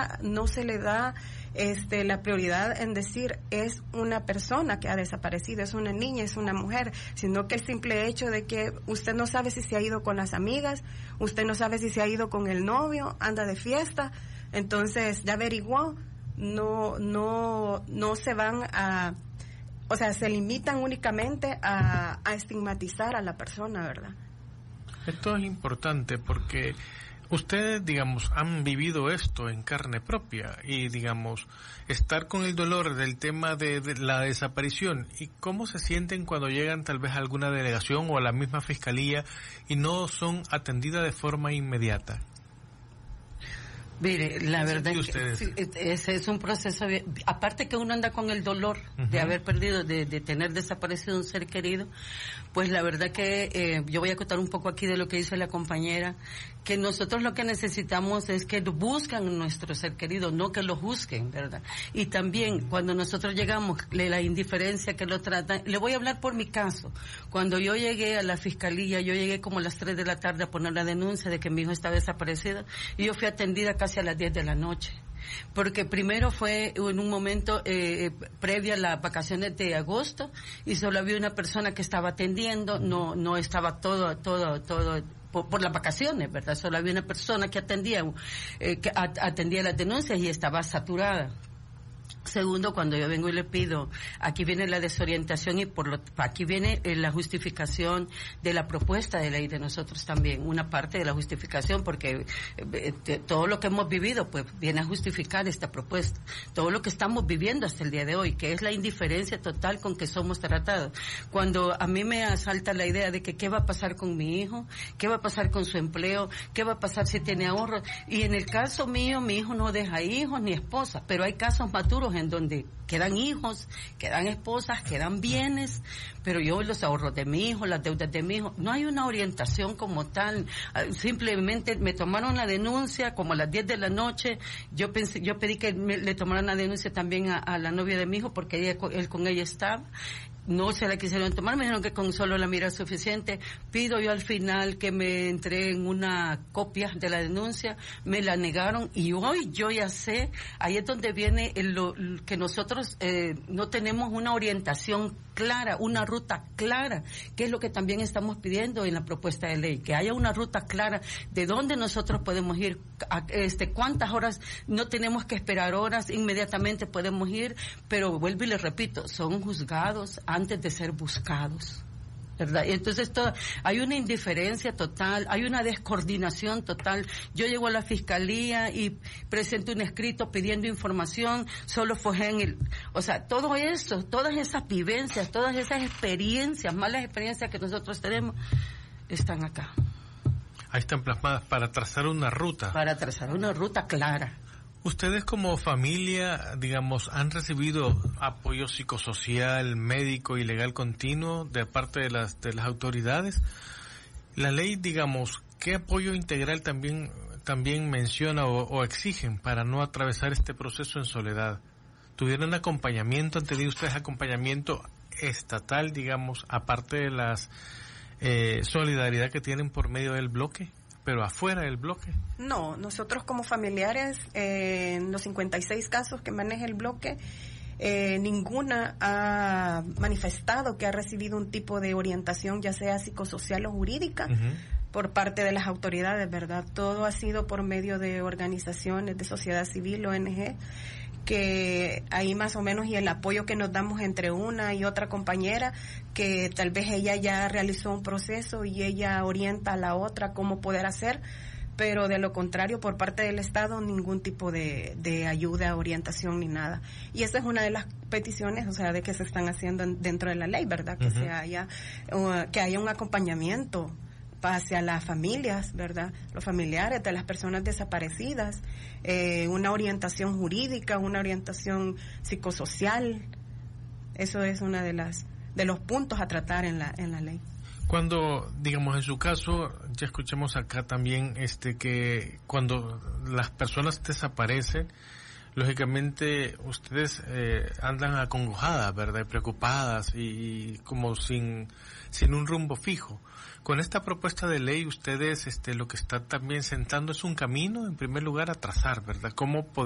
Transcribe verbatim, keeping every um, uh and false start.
da, no se le da este la prioridad en decir es una persona que ha desaparecido, es una niña, es una mujer, sino que el simple hecho de que usted no sabe si se ha ido con las amigas, usted no sabe si se ha ido con el novio, anda de fiesta, entonces ya averiguó, no, no, no se van a, o sea, se limitan únicamente a, a estigmatizar a la persona, ¿verdad? Esto es importante porque ustedes, digamos, han vivido esto en carne propia y, digamos, estar con el dolor del tema de, de la desaparición y cómo se sienten cuando llegan tal vez a alguna delegación o a la misma fiscalía y no son atendidas de forma inmediata. Mire, la verdad es que ese es un proceso, aparte que uno anda con el dolor uh-huh. de haber perdido, de, de tener desaparecido un ser querido, pues la verdad que eh, yo voy a contar un poco aquí de lo que dice la compañera, que nosotros lo que necesitamos es que buscan nuestro ser querido, no que lo juzguen, ¿verdad? Y también cuando nosotros llegamos, la indiferencia que lo tratan, le voy a hablar por mi caso, cuando yo llegué a la fiscalía, yo llegué como a las tres de la tarde a poner la denuncia de que mi hijo estaba desaparecido y yo fui atendida casi a las diez de la noche, porque primero fue en un momento eh, previo a las vacaciones de agosto y solo había una persona que estaba atendiendo, no no estaba todo todo todo por, por las vacaciones, ¿verdad? Solo había una persona que atendía eh, que atendía las denuncias y estaba saturada. Segundo, cuando yo vengo y le pido, aquí viene la desorientación y por lo aquí viene eh, la justificación de la propuesta de ley de nosotros también, una parte de la justificación, porque eh, eh, todo lo que hemos vivido pues viene a justificar esta propuesta, todo lo que estamos viviendo hasta el día de hoy, que es la indiferencia total con que somos tratados. Cuando a mí me asalta la idea de que qué va a pasar con mi hijo, qué va a pasar con su empleo, qué va a pasar si tiene ahorros, y en el caso mío, mi hijo no deja hijos ni esposa, pero hay casos maturos en donde quedan hijos, quedan esposas, quedan bienes, pero yo los ahorros de mi hijo, las deudas de mi hijo, no hay una orientación como tal, simplemente me tomaron la denuncia como a las diez de la noche, yo pensé, yo pedí que me, le tomaran la denuncia también a, a la novia de mi hijo porque ella, él con ella estaba, no se la quisieron tomar, me dijeron que con solo la mira es suficiente, pido yo al final que me entreguen una copia de la denuncia, me la negaron y hoy yo ya sé, ahí es donde viene el, lo, que nosotros eh, no tenemos una orientación clara, una ruta clara, que es lo que también estamos pidiendo en la propuesta de ley, que haya una ruta clara de dónde nosotros podemos ir, a, este, cuántas horas, no tenemos que esperar horas, inmediatamente podemos ir, pero vuelvo y les repito, son juzgados antes de ser buscados, ¿verdad? Y entonces todo, hay una indiferencia total, hay una descoordinación total. Yo llego a la fiscalía y presento un escrito pidiendo información, solo fue en el, o sea, todo eso, todas esas vivencias, todas esas experiencias, malas experiencias que nosotros tenemos, están acá. Ahí están plasmadas para trazar una ruta. Para trazar una ruta clara. ¿Ustedes como familia, digamos, han recibido apoyo psicosocial, médico y legal continuo de parte de las de las autoridades? La ley, digamos, ¿qué apoyo integral también también menciona o, o exigen para no atravesar este proceso en soledad? ¿Tuvieron acompañamiento? ¿Han tenido ustedes acompañamiento estatal, digamos, aparte de las eh, solidaridad que tienen por medio del bloque? ¿Pero afuera del bloque? No, nosotros como familiares, eh, en los cincuenta y seis casos que maneja el bloque, eh, ninguna ha manifestado que ha recibido un tipo de orientación, ya sea psicosocial o jurídica, uh-huh. por parte de las autoridades, ¿verdad? Todo ha sido por medio de organizaciones de sociedad civil, O N G, que ahí más o menos, y el apoyo que nos damos entre una y otra compañera, que tal vez ella ya realizó un proceso y ella orienta a la otra cómo poder hacer, pero de lo contrario, por parte del Estado, ningún tipo de, de ayuda, orientación ni nada. Y esa es una de las peticiones, o sea, de que se están haciendo dentro de la ley, ¿verdad? Que uh-huh. se haya, uh, que haya un acompañamiento hacia las familias, ¿verdad? Los familiares de las personas desaparecidas, eh, una orientación jurídica, una orientación psicosocial. Eso es una de las de los puntos a tratar en la en la ley. Cuando, digamos, en su caso, ya escuchamos acá también este que cuando las personas desaparecen, lógicamente ustedes eh, andan acongojadas, ¿verdad? Y preocupadas y, y como sin sin un rumbo fijo. Con esta propuesta de ley, ustedes este lo que están también sentando es un camino, en primer lugar, a trazar, ¿verdad? ¿Cómo